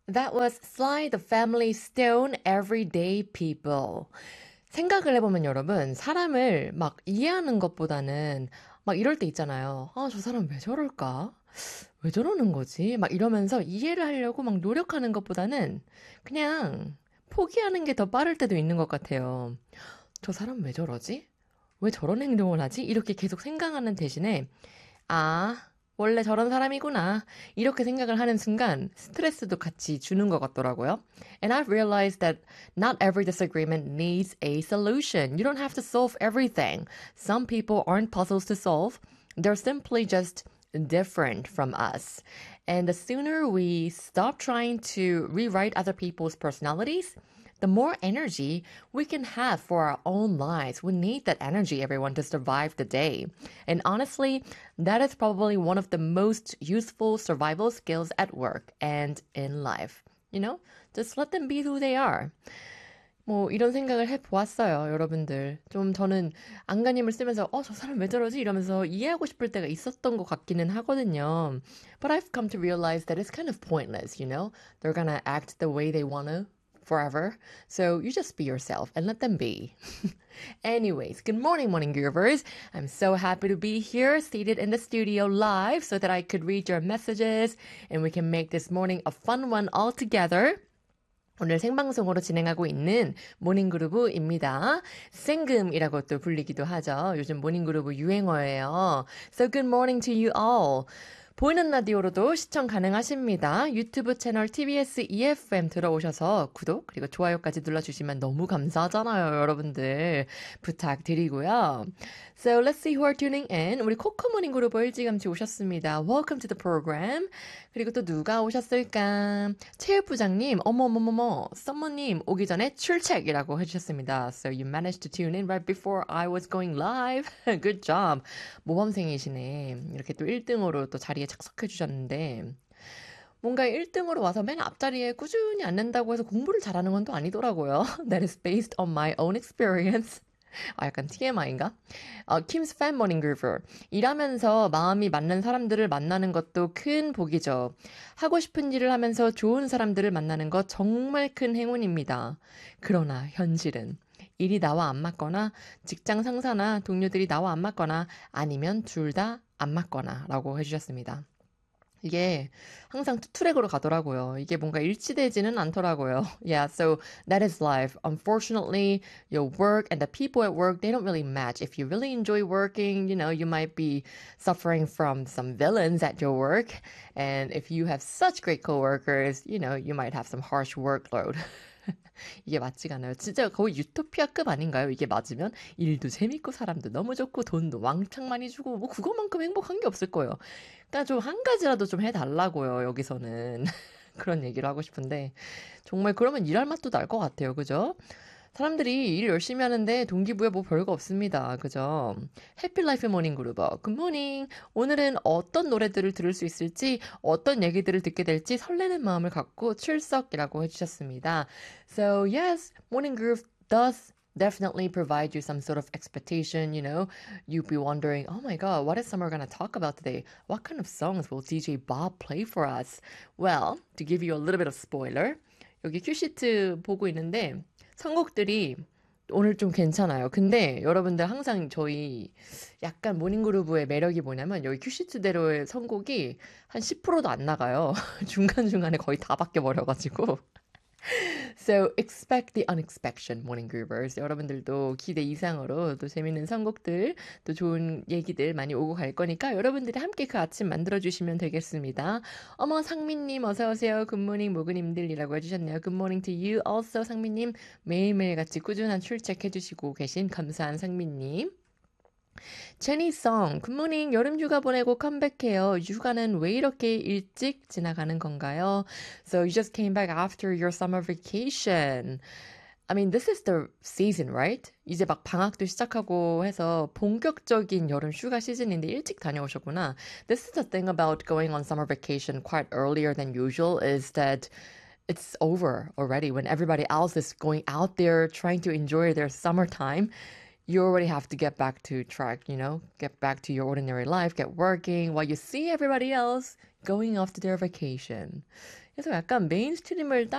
That was Sly the Family Stone Everyday People. 생각을 해보면 여러분, 사람을 막 이해하는 것보다는 막 이럴 때 있잖아요. 아, 저 사람 왜 저럴까? 왜 저러는 거지? 막 이러면서 이해를 하려고 막 노력하는 것보다는 그냥 포기하는 게 더 빠를 때도 있는 것 같아요. 저 사람 왜 저러지? 왜 저런 행동을 하지? 이렇게 계속 생각하는 대신에 아, 원래 저런 사람이구나. 이렇게 생각을 하는 순간 스트레스도 같이 주는 것 같더라고요. And I've realized that not every disagreement needs a solution. You don't have to solve everything. Some people aren't puzzles to solve. They're simply just different from us. And the sooner we stop trying to rewrite other people's personalities, the more energy we can have for our own lives. We need that energy, everyone, to survive the day. And honestly, that is probably one of the most useful survival skills at work and in life. You know, just let them be who they are. 뭐 이런 생각을 해보았어요, 여러분들. 좀 저는 안간힘을 쓰면서 저 사람 왜 저러지? 이러면서 이해하고 싶을 때가 있었던 것 같기는 하거든요. But I've come to realize that it's kind of pointless, you know? They're gonna act the way they wanna forever. So you just be yourself and let them be. Anyways, good morning, morning groovers. I'm so happy to be here, seated in the studio live so that I could read your messages and we can make this morning a fun one all together. 오늘 생방송으로 진행하고 있는 모닝그루브입니다. 생금이라고 또 불리기도 하죠. 요즘 모닝그루브 유행어예요. So good morning to you all. 보이는 라디오로도 시청 가능하십니다. 유튜브 채널 TBS EFM 들어오셔서 구독 그리고 좋아요까지 눌러주시면 너무 감사하잖아요. 여러분들 부탁드리고요. So let's see who are tuning in. 우리 코코모닝 그룹 일찌감치 오셨습니다. Welcome to the program. 그리고 또 누가 오셨을까? 체육부장님, 어머머머머, 썸머님 오기 전에 출첵이라고 해주셨습니다. So you managed to tune in right before I was going live. Good job. 모범생이시네. 이렇게 또 1등으로 또 자리에 착석해 주셨는데 뭔가 1등으로 와서 맨 앞자리에 꾸준히 앉는다고 해서 공부를 잘하는 건 또 아니더라고요. That is based on my own experience. 약간 TMI인가? Kim's Fan Morning Groover. 일하면서 마음이 맞는 사람들을 만나는 것도 큰 복이죠. 하고 싶은 일을 하면서 좋은 사람들을 만나는 것 정말 큰 행운입니다. 그러나 현실은 일이 나와 안 맞거나 직장 상사나 동료들이 나와 안 맞거나 아니면 둘 다 안 맞거나 라고 해주셨습니다. 이게 항상 투 트랙으로 가더라고요. 이게 뭔가 일치되지는 않더라고요. Yeah, so that is life. Unfortunately, your work and the people at work, they don't really match. If you really enjoy working, you know, you might be suffering from some villains at your work. And if you have such great coworkers, you know, you might have some harsh workload. 이게 맞지가 않아요. 진짜 거의 유토피아급 아닌가요? 이게 맞으면 일도 재밌고 사람도 너무 좋고 돈도 왕창 많이 주고 뭐 그것만큼 행복한 게 없을 거예요. 그러니까 좀 한 가지라도 좀 해달라고요. 여기서는 그런 얘기를 하고 싶은데 정말 그러면 일할 맛도 날 것 같아요. 그죠? 사람들이 일 열심히 하는데 동기부여 뭐 별거 없습니다. 그죠? 해피라이프 모닝 그루버. 굿모닝. 오늘은 어떤 노래들을 들을 수 있을지 어떤 얘기들을 듣게 될지 설레는 마음을 갖고 출석이라고 해주셨습니다. So yes, morning groove does definitely provide you some sort of expectation, you know. You'd be wondering, oh my god, what is Summer gonna talk about today? What kind of songs will DJ Bob play for us? Well, to give you a little bit of spoiler, 여기 큐시트 보고 있는데 선곡들이 오늘 좀 괜찮아요. 근데 여러분들 항상 저희 약간 모닝그루브의 매력이 뭐냐면 여기 큐시트대로의 선곡이 한 10%도 안 나가요. 중간중간에 거의 다 바뀌어버려가지고. So expect the unexpected morning groovers. 여러분들도 기대 이상으로 또 재밌는 선곡들, 또 좋은 얘기들 많이 오고 갈 거니까 여러분들이 함께 그 아침 만들어주시면 되겠습니다. 어머 상민님 어서오세요. 굿모닝 모그님들이라고 해주셨네요. 굿모닝 to you also 상민님. 매일매일 같이 꾸준한 출첵해주시고 계신 감사한 상민님. 제니송, 굿모닝 여름휴가 보내고 컴백해요. 휴가는 왜 이렇게 일찍 지나가는 건가요? So you just came back after your summer vacation. I mean, this is the season, right? 이제 막 방학도 시작하고 해서 본격적인 여름 휴가 시즌인데 일찍 다녀오셨구나. This is the thing about going on summer vacation quite earlier than usual is that it's over already when everybody else is going out there trying to enjoy their summertime. you already have to get back to track, get back to your ordinary life, get working while you see everybody else going off to their vacation. 그래서 약간 메인스트림을